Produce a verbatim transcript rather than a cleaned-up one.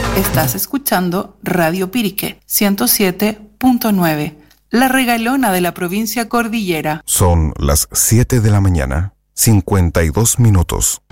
Estás escuchando Radio Pirique ciento siete punto nueve, la regalona de la provincia cordillera. Son las siete de la mañana, cincuenta y dos minutos.